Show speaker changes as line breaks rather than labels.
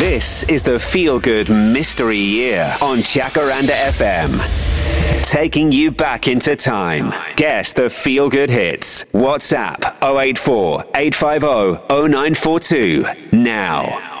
This is the Feel Good Mystery Year on Jacaranda FM. Taking you back into time. Guess the Feel Good hits. WhatsApp 084 850 0942 now.